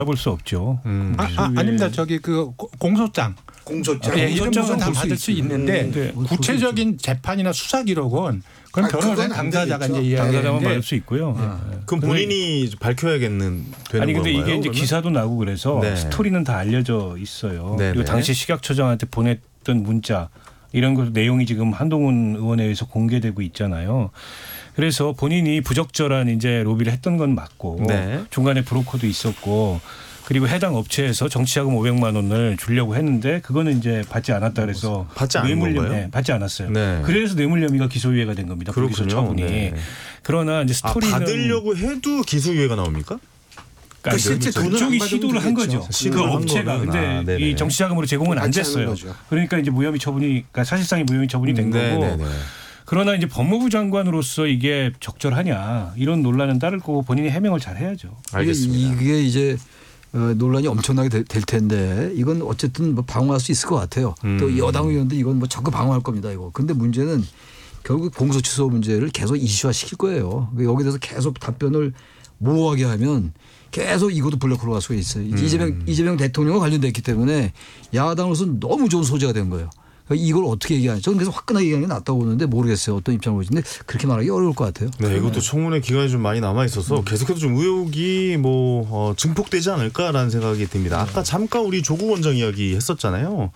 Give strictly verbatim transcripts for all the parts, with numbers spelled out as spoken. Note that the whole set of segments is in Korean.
볼 수 없죠. 음. 아, 아, 아닙니다. 저기 그 공소장. 공소장. 예, 이런 공소장은 부분 다 볼 수 받을 수 있죠. 있는데 음, 네. 구체적인 재판이나 수사 기록은 그건 아, 변호사 그건 안 당사자가 되겠죠. 이제 이해해야 당사자만 되는데 받을 수 있고요. 아. 네. 그럼 본인이 밝혀야겠는 되는 아니 근데 건가요, 이게 이제 그러면? 기사도 나고 그래서 네. 스토리는 다 알려져 있어요. 네네. 그리고 당시 식약처장한테 보냈던 문자 이런 것 내용이 지금 한동훈 의원에 의해서 공개되고 있잖아요. 그래서 본인이 부적절한 이제 로비를 했던 건 맞고 네. 중간에 브로커도 있었고 그리고 해당 업체에서 정치자금 오백만 원을 주려고 했는데 그거는 이제 받지 않았다 그래서 받지 않은 뇌물혐의 건가요? 받지 않았어요. 네. 그래서 뇌물혐의가 기소유예가 된 겁니다. 불기소 처분이. 네. 그러나 이제 아, 스토리는 받으려고 해도 기소유예가 나옵니까? 그러니까 실제 돈을 안 그쪽이 받으면 시도를 한 되겠죠. 거죠. 그 시도를 한 업체가. 거는. 근데 아, 네네. 이 정치자금으로 제공은 안 받지 않은 됐어요. 거죠. 그러니까 이제 무혐의 처분이 그러니까 사실상의 무혐의 처분이 된 거고. 네네네. 그러나 이제 법무부 장관으로서 이게 적절하냐 이런 논란은 따를 거고 본인이 해명을 잘 해야죠. 알겠습니다. 이게, 이게 이제 어, 논란이 엄청나게 될, 될 텐데 이건 어쨌든 뭐 방어할 수 있을 것 같아요. 음. 또 여당 의원도 이건 뭐 적극 방어할 겁니다. 이거. 근데 문제는 결국 공소 취소 문제를 계속 이슈화 시킬 거예요. 여기에 대해서 계속 답변을 모호하게 하면 계속 이것도 블랙홀로 갈 수가 있어요. 음. 이재명, 이재명 대통령과 관련됐기 때문에 야당으로서는 너무 좋은 소재가 된 거예요. 이걸 어떻게 얘기하냐. 저는 그래서 화끈하게 얘기하는 게 낫다고 보는데 모르겠어요. 어떤 입장을 보시는데 그렇게 말하기 어려울 것 같아요. 네, 이것도 청문회 기간이 좀 많이 남아 있어서 음. 계속해서 좀 의혹이 뭐 어, 증폭되지 않을까라는 생각이 듭니다. 아까 잠깐 우리 조국 원장 이야기 했었잖아요.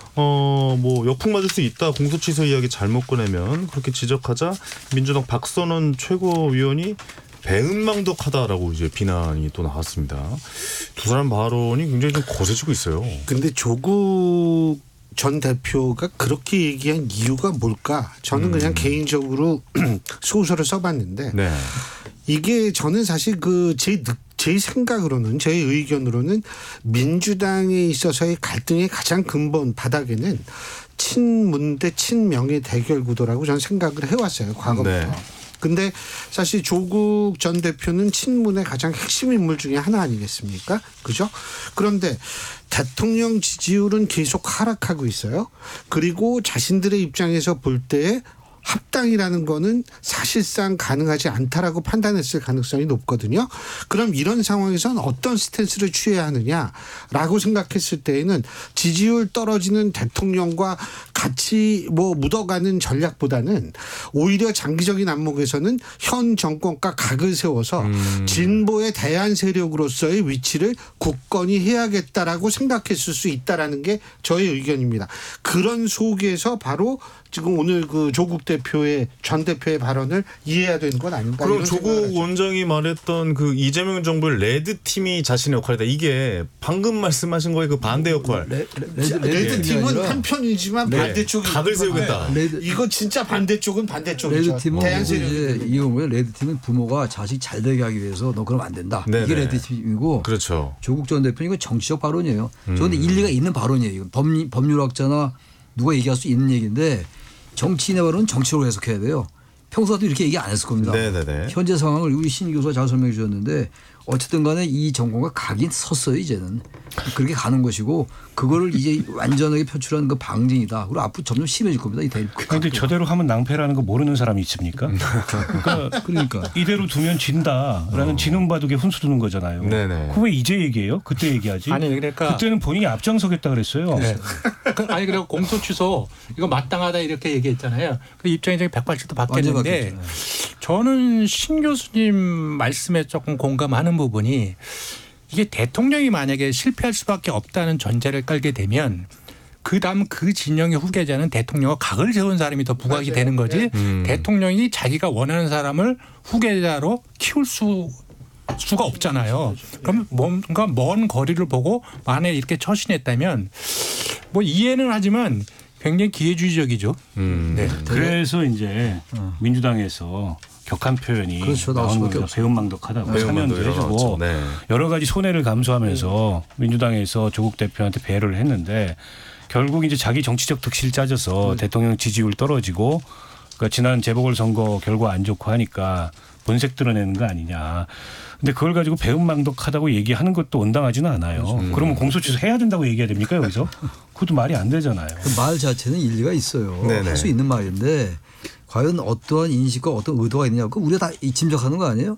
어, 뭐 역풍 맞을 수 있다. 공소 취소 이야기 잘못 꺼내면 그렇게 지적하자 민주당 박선원 최고위원이 배은망덕하다라고 이제 비난이 또 나왔습니다. 두 사람 발언이 굉장히 좀 거세지고 있어요. 근데 조국 전 대표가 그렇게 얘기한 이유가 뭘까? 저는 그냥 음. 개인적으로 소설을 써봤는데 네. 이게 저는 사실 그제 제 생각으로는 제 의견으로는 민주당에 있어서의 갈등의 가장 근본 바닥에는 친문 대 친명의 대결 구도라고 저는 생각을 해왔어요. 과거부터. 네. 근데 사실 조국 전 대표는 친문의 가장 핵심 인물 중에 하나 아니겠습니까? 그죠? 그런데 대통령 지지율은 계속 하락하고 있어요. 그리고 자신들의 입장에서 볼 때 합당이라는 거는 사실상 가능하지 않다라고 판단했을 가능성이 높거든요. 그럼 이런 상황에서는 어떤 스탠스를 취해야 하느냐라고 생각했을 때에는 지지율 떨어지는 대통령과 같이 뭐 묻어가는 전략보다는 오히려 장기적인 안목에서는 현 정권과 각을 세워서 음. 진보의 대안 세력으로서의 위치를 굳건히 해야겠다라고 생각했을 수 있다라는 게 저의 의견입니다. 그런 속에서 바로 지금 오늘 그 조국 대표의 전 대표의 발언을 이해해야 되는 건 아닌가. 그럼 이런 조국 생각을 하죠. 원장이 말했던 그 이재명 정부의 레드 팀이 자신의 역할이다. 이게 방금 말씀하신 거의 그 반대 역할. 레, 레, 레드, 레드 팀이 팀은 아니라 한편이지만 네. 반대쪽이 각을 있는 건데 세우겠다. 레드- 이거 진짜 반대쪽은 반대쪽이죠. 레드 팀은 대안 이제 세력이. 이거 뭐예요? 레드 팀은 부모가 자식 잘 되게 하기 위해서 너 그러면 안 된다. 네네. 이게 레드 팀이고 그렇죠. 조국 전 대표는 이건 정치적 발언이에요. 음. 저는 일리가 있는 발언이에요. 이건 법리, 법률학자나 누가 얘기할 수 있는 얘기인데 정치인의 발언은 정치로 해석해야 돼요. 평소에도 이렇게 얘기 안 했을 겁니다. 네네네. 현재 상황을 우리 신 교수가 잘 설명해 주셨는데 어쨌든 간에 이 정권과 각이 섰어요 이제는. 그렇게 가는 것이고 그거를 이제 완전하게 표출하는 그 방증이다. 그리고 앞으로 점점 심해질 겁니다. 이 대립. 그런데 저대로 하면 낭패라는 거 모르는 사람이 있습니까? 그러니까, 그러니까. 이대로 두면 진다라는 어. 지는 바둑에 훈수 두는 거잖아요. 네네. 그거 왜 이제 얘기해요? 그때 얘기하지. 아니 그러니까 그때는 본인이 앞장서겠다 그랬어요. 네. 그, 아니 그리고 공소 취소 이거 마땅하다 이렇게 얘기했잖아요. 그 입장이 좀 백팔십 도 완전히 바뀌었는데 바뀌었죠. 저는 신 교수님 말씀에 조금 공감하는 부분이 이게 대통령이 만약에 실패할 수밖에 없다는 전제를 깔게 되면 그다음 그 진영의 후계자는 대통령과 각을 세운 사람이 더 부각이 맞아요. 되는 거지 음. 대통령이 자기가 원하는 사람을 후계자로 키울 수 수가 없잖아요. 그럼 뭔가 먼 거리를 보고 만약에 이렇게 처신했다면 뭐 이해는 하지만 굉장히 기회주의적이죠. 음. 네. 그래서 이제 민주당에서 격한 표현이 그렇죠. 나올 나온 수밖에 겁니다. 없어요. 배은망덕하다고 사면도 배은망덕이라고 해주고 나왔죠. 네. 여러 가지 손해를 감수하면서 민주당에서 조국 대표한테 배려를 했는데 결국 이제 자기 정치적 득실 짜져서 음. 대통령 지지율 떨어지고 그러니까 지난 재보궐선거 결과 안 좋고 하니까 본색 드러내는 거 아니냐. 근데 그걸 가지고 배은망덕하다고 얘기하는 것도 온당하지는 않아요. 음. 그러면 공소취소 해야 된다고 얘기해야 됩니까 여기서? 그것도 말이 안 되잖아요. 그 말 자체는 일리가 있어요. 네네. 할 수 있는 말인데 과연 어떠한 인식과 어떤 의도가 있느냐. 그 우리가 다 짐작하는 거 아니에요?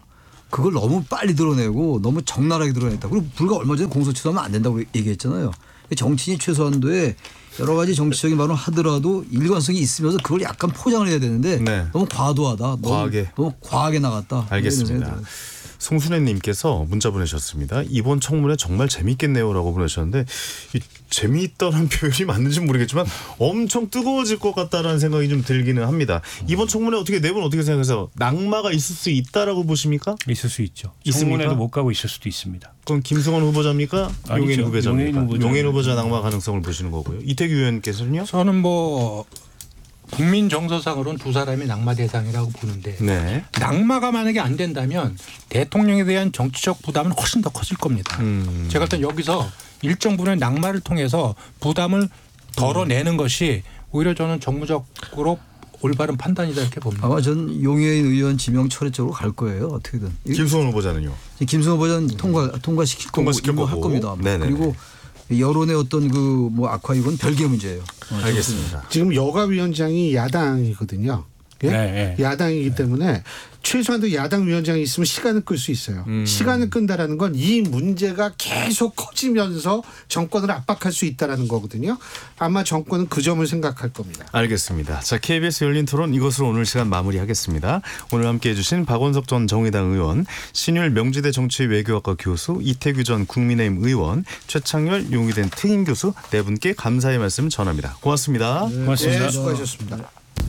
그걸 너무 빨리 드러내고 너무 적나라하게 드러냈다. 그리고 불과 얼마 전에 공소취소하면 안 된다고 얘기했잖아요. 정치인이 최소한도에 여러 가지 정치적인 발언을 하더라도 일관성이 있으면서 그걸 약간 포장을 해야 되는데 네. 너무 과도하다. 너무, 과하게. 너무 과하게 나갔다. 알겠습니다. 송순애님께서 문자 보내셨습니다. 이번 청문회 정말 재밌겠네요라고 보내셨는데 이 재미있다는 표현이 맞는지 모르겠지만 엄청 뜨거워질 것 같다라는 생각이 좀 들기는 합니다. 이번 청문회 어떻게 네 분 어떻게 생각해서 낙마가 있을 수 있다라고 보십니까? 있을 수 있죠. 있습니까? 청문회도 못 가고 있을 수도 있습니다. 그럼 김승원 후보자입니까? 아니죠. 용인 후보자입니까? 용인 후보자. 용인 후보자 낙마 가능성을 보시는 거고요. 이태규 의원께서는요? 저는 뭐 국민 정서상으로는 두 사람이 낙마 대상이라고 보는데 네. 낙마가 만약에 안 된다면 대통령에 대한 정치적 부담은 훨씬 더 커질 겁니다. 음. 제가 일단 여기서 일정 부분의 낙마를 통해서 부담을 덜어내는 것이 오히려 저는 정무적으로 올바른 판단이다 이렇게 봅니다. 아마 전 용해인 의원 지명 철회 쪽으로 갈 거예요. 어떻게든. 김승원 후보자는요? 김승호 후보자는 통과 통과시킬 거고 통과시킬 할 거고. 겁니다. 네네네. 그리고 여론의 어떤 그 뭐 악화 이건 별개의 문제예요. 어, 알겠습니다. 지금 여가위원장이 야당이거든요. 예? 네, 네. 야당이기 때문에 최소한도 야당 위원장이 있으면 시간을 끌 수 있어요. 음. 시간을 끈다라는 건 이 문제가 계속 커지면서 정권을 압박할 수 있다라는 거거든요. 아마 정권은 그 점을 생각할 겁니다. 알겠습니다. 자, 케이비에스 열린 토론 이것으로 오늘 시간 마무리하겠습니다. 오늘 함께해 주신 박원석 전 정의당 의원, 신율 명지대 정치외교학과 교수, 이태규 전 국민의힘 의원, 최창렬 용의된 특임 교수 네 분께 감사의 말씀 전합니다. 고맙습니다. 고맙습니다. 네, 수고하셨습니다.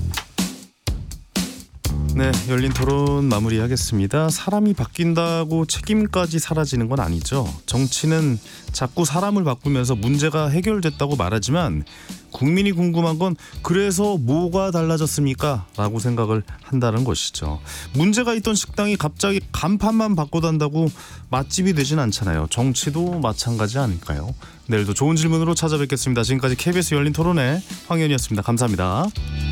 네, 열린 토론 마무리하겠습니다. 사람이 바뀐다고 책임까지 사라지는 건 아니죠. 정치는 자꾸 사람을 바꾸면서 문제가 해결됐다고 말하지만 국민이 궁금한 건 그래서 뭐가 달라졌습니까? 라고 생각을 한다는 것이죠. 문제가 있던 식당이 갑자기 간판만 바꿔단다고 맛집이 되진 않잖아요. 정치도 마찬가지 아닐까요? 내일도 좋은 질문으로 찾아뵙겠습니다. 지금까지 케이비에스 열린 토론의 황현이었습니다. 감사합니다.